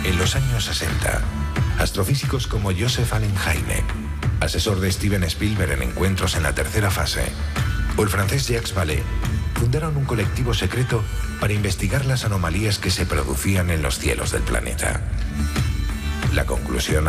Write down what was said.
En los años 60, astrofísicos como Joseph Allen Hynek, asesor de Steven Spielberg en encuentros en la tercera fase, o el francés Jacques Vallée, fundaron un colectivo secreto para investigar las anomalías que se producían en los cielos del planeta. La conclusión